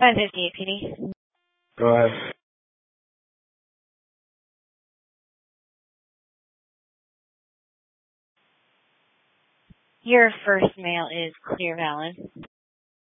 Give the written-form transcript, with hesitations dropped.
558 PD. Go ahead. Your first mail is clear valid.